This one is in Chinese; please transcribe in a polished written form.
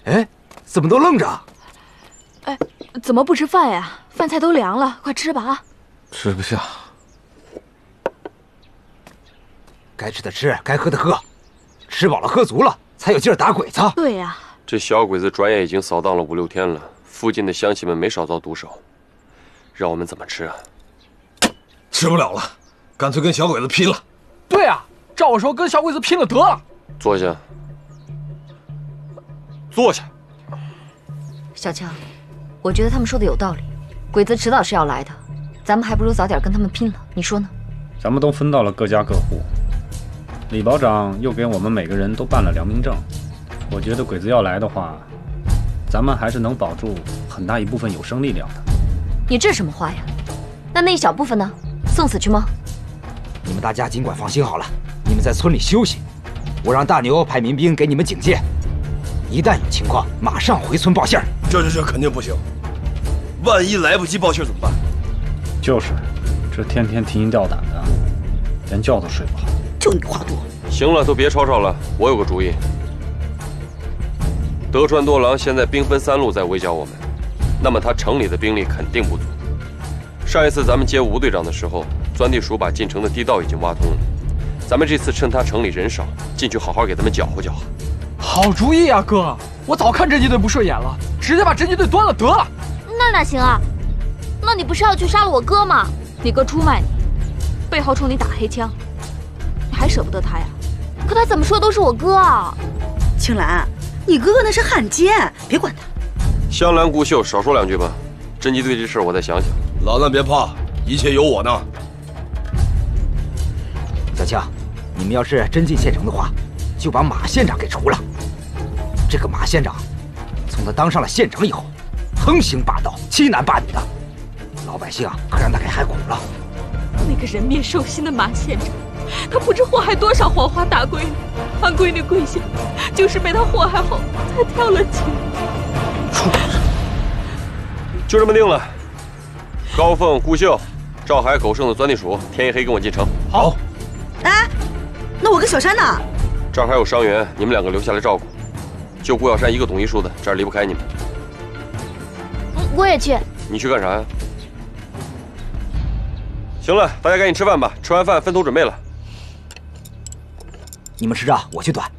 哎，怎么都愣着？ 哎，怎么不吃饭呀？饭菜都凉了，快吃吧啊！ 吃不下。 该吃的吃，该喝的喝，吃饱了喝足了，才有劲儿打鬼子。 对呀， 这小鬼子转眼已经扫荡了5、6天了，附近的乡亲们没少遭毒手，让我们怎么吃啊？ 吃不了了，干脆跟小鬼子拼了。 对啊，照我说，跟小鬼子拼了得了。 坐下，坐下。 小强，我觉得他们说的有道理，鬼子迟早是要来的，咱们还不如早点跟他们拼了，你说呢？ 咱们都分到了各家各户，李保长又给我们每个人都办了良民证，我觉得鬼子要来的话，咱们还是能保住很大一部分有生力量的。 你这什么话呀？那一小部分呢？送死去吗？ 你们大家尽管放心好了，你们在村里休息，我让大牛派民兵给你们警戒，一旦有情况，马上回村报信儿。 这肯定不行，万一来不及报信怎么办？ 就是，这天天提心吊胆的，连觉都睡不好。 就你话多。 行了，都别吵吵了，我有个主意。德川多郎现在兵分3路在围剿我们，那么他城里的兵力肯定不足。上一次咱们接吴队长的时候，钻地鼠把进城的地道已经挖通了。咱们这次趁他城里人少，进去好好给他们搅和搅和。 好主意啊，哥！我早看侦缉队不顺眼了，直接把侦缉队端了得了。 那哪行啊？那你不是要去杀了我哥吗？你哥出卖你，背后冲你打黑枪，你还舍不得他呀？可他怎么说都是我哥啊！ 青兰，你哥哥那是汉奸，别管他。 香兰顾秀，少说2句吧。侦缉队这事儿我再想想。 老衲别怕，一切有我呢。 小强，你们要是真进县城的话，就把马县长给除了。这个马县长，从他当上了县长以后，横行霸道，欺男霸女的，老百姓可让他给害苦了。 那个人面兽心的马县长，他不知祸害多少黄花大闺女，俺闺女跪下，就是被他祸害后才跳了井。 就这么定了。高凤、顾秀、赵海、狗剩的钻地鼠，天一黑跟我进城。 好。 哎，那我跟小山呢？ 这儿还有伤员，你们2个留下来照顾。就顾小山一个懂医术的，这儿离不开你们。 我也去。 你去干啥呀？行了，大家赶紧吃饭吧，吃完饭分头准备了。 你们吃着，我去端。